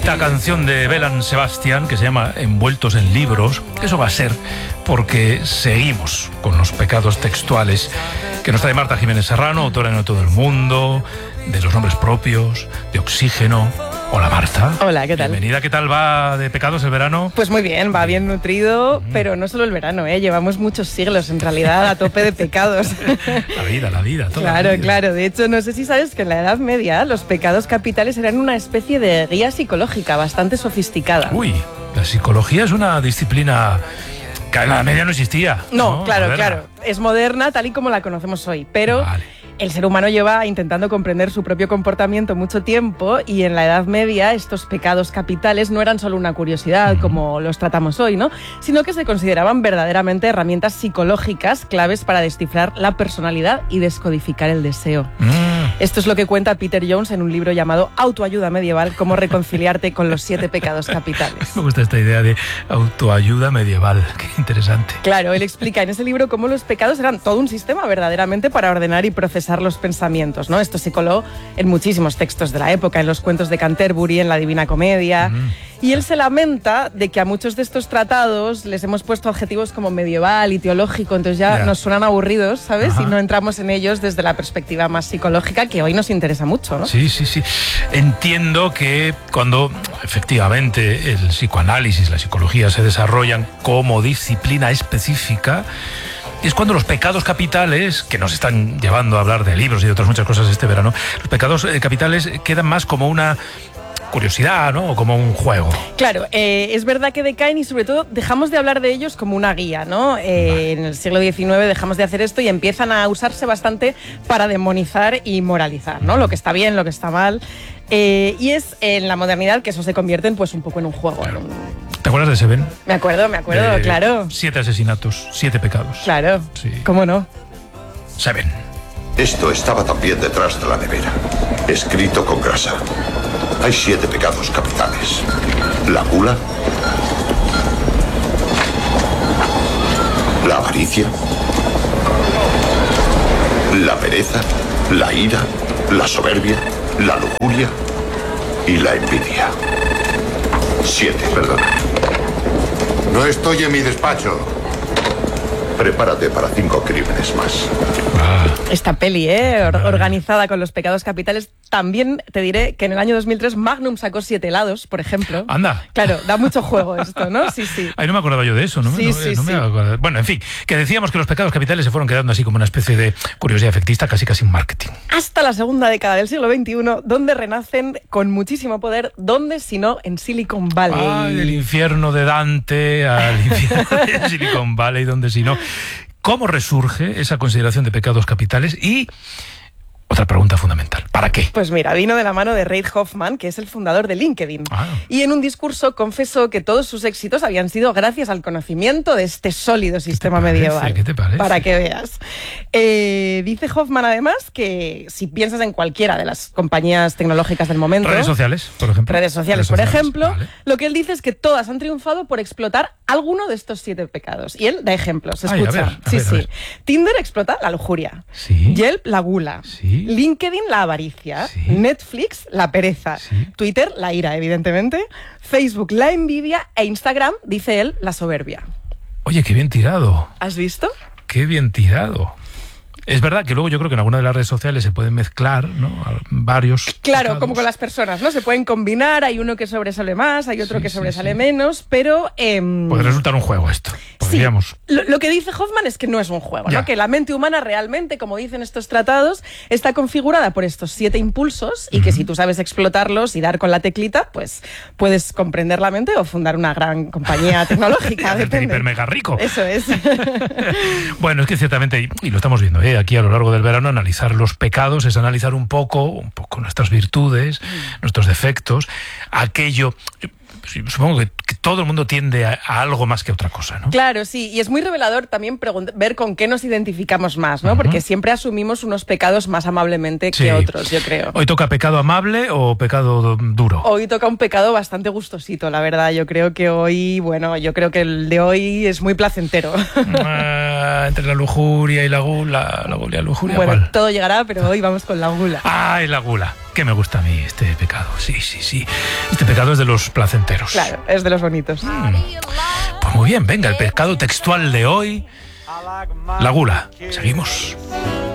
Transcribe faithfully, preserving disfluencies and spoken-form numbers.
bonita canción de Belle Sebastian que se llama Envueltos en libros. Eso va a ser porque seguimos con los pecados textuales que nos trae Marta Jiménez Serrano, autora de No todo el mundo, de los nombres propios, de Oxígeno. Hola, Marta. Hola, ¿qué tal? Bienvenida. ¿Qué tal va de pecados el verano? Pues muy bien, va bien nutrido, mm. pero no solo el verano, ¿eh? Llevamos muchos siglos, en realidad, a tope de pecados. La vida, la vida, toda Claro, la vida. claro. De hecho, no sé si sabes que en la Edad Media los pecados capitales eran una especie de guía psicológica bastante sofisticada. Uy, la psicología es una disciplina que en la Edad Media no existía. No, no claro, moderna. claro. Es moderna tal y como la conocemos hoy, pero... Vale. El ser humano lleva intentando comprender su propio comportamiento mucho tiempo y en la Edad Media estos pecados capitales no eran solo una curiosidad, como los tratamos hoy, ¿no? Sino que se consideraban verdaderamente herramientas psicológicas claves para descifrar la personalidad y descodificar el deseo. Mm. Esto es lo que cuenta Peter Jones en un libro llamado Autoayuda medieval, cómo reconciliarte con los siete pecados capitales. Me gusta esta idea de autoayuda medieval, qué interesante. Claro, él explica en ese libro cómo los pecados eran todo un sistema verdaderamente para ordenar y procesar los pensamientos, ¿no? Esto se coló en muchísimos textos de la época, en los cuentos de Canterbury, en la Divina Comedia. Mm. Y él se lamenta de que a muchos de estos tratados les hemos puesto adjetivos como medieval y teológico, entonces ya yeah. nos suenan aburridos, ¿sabes? Ajá. Y no entramos en ellos desde la perspectiva más psicológica, que hoy nos interesa mucho, ¿no? Sí, sí, sí. Entiendo que cuando efectivamente el psicoanálisis, la psicología se desarrollan como disciplina específica, es cuando los pecados capitales, que nos están llevando a hablar de libros y de otras muchas cosas este verano, los pecados capitales quedan más como una curiosidad, ¿no? O como un juego. Claro, eh, es verdad que decaen y sobre todo dejamos de hablar de ellos como una guía, ¿no? Eh, vale. En el siglo diecinueve dejamos de hacer esto y empiezan a usarse bastante para demonizar y moralizar, ¿no? Lo que está bien, lo que está mal. Eh, y es en la modernidad que eso se convierte en, pues, un poco en un juego. Claro. ¿Te acuerdas de Seven? Me acuerdo, me acuerdo, de claro. Siete asesinatos, siete pecados. Claro, sí. ¿Cómo no? Seven. Esto estaba también detrás de la nevera, escrito con grasa. Hay siete pecados capitales. La gula, la avaricia, la pereza, la ira, la soberbia, la lujuria y la envidia. Siete, perdón. No estoy en mi despacho. Prepárate para cinco crímenes más. Ah. Esta peli, ¿eh? Or- organizada con los pecados capitales. También te diré que en el año dos mil tres Magnum sacó siete helados, por ejemplo. Anda. Claro, da mucho juego esto, ¿no? Sí, sí. Ay, no me acordaba yo de eso, ¿no? Sí, no, sí, no me sí. acordaba. Bueno, en fin, que decíamos que los pecados capitales se fueron quedando así como una especie de curiosidad efectista, casi casi un marketing. Hasta la segunda década del siglo veintiuno, donde renacen con muchísimo poder, ¿dónde si no en Silicon Valley? Ay, del infierno de Dante al infierno de Silicon Valley, donde si no. ¿Cómo resurge esa consideración de pecados capitales? Y otra pregunta fundamental, ¿para qué? Pues mira, vino de la mano de Reid Hoffman, que es el fundador de LinkedIn. Ah. Y en un discurso confesó que todos sus éxitos habían sido gracias al conocimiento de este sólido sistema ¿Qué te parece? medieval. ¿Qué te parece? Para que veas. Eh, dice Hoffman, además, que si piensas en cualquiera de las compañías tecnológicas del momento... Redes sociales, por ejemplo. Redes sociales, Redes por sociales, ejemplo. vale. Lo que él dice es que todas han triunfado por explotar alguno de estos siete pecados. Y él da ejemplos, Ay, escucha. a ver, a sí, ver, a sí. ver. Tinder explota la lujuria. Sí. Yelp, la gula. Sí. LinkedIn, la avaricia. Sí. Netflix, la pereza. Sí. Twitter, la ira, evidentemente. Facebook, la envidia. E Instagram, dice él, la soberbia. Oye, qué bien tirado. ¿Has visto? Qué bien tirado. Es verdad que luego yo creo que en alguna de las redes sociales se pueden mezclar, ¿no? Varios. Claro, pecados. como con las personas, ¿no? Se pueden combinar, hay uno que sobresale más, hay otro Sí, que sí, sobresale sí. menos, pero... Eh, Puede resultar un juego esto. Podríamos. Sí, lo, lo que dice Hoffman es que no es un juego, Ya. ¿no? Que la mente humana realmente, como dicen estos tratados, está configurada por estos siete impulsos y uh-huh. que si tú sabes explotarlos y dar con la teclita, pues puedes comprender la mente o fundar una gran compañía tecnológica. Hacerte Depende. hiper mega rico. Eso es. Bueno, es que ciertamente, y lo estamos viendo ¿eh? aquí a lo largo del verano, analizar los pecados es analizar un poco, un poco nuestras virtudes, mm. nuestros defectos, aquello... Supongo que, que todo el mundo tiende a, a algo más que otra cosa, ¿no? Claro, sí, y es muy revelador también ver con qué nos identificamos más, ¿no? Uh-huh. Porque siempre asumimos unos pecados más amablemente sí. que otros, yo creo. ¿Hoy toca pecado amable o pecado duro? Hoy toca un pecado bastante gustosito, la verdad. Yo creo que hoy, bueno, yo creo que el de hoy es muy placentero. Uh, entre la lujuria y la gula, la gula y la lujuria, bueno, ¿cuál? Todo llegará, pero hoy vamos con la gula. ¡Ay, la gula! Que me gusta a mí este pecado, sí, sí, sí. Este pecado es de los placenteros. Claro, es de los bonitos. Mm. Pues muy bien, venga, el pecado textual de hoy, la gula. Seguimos.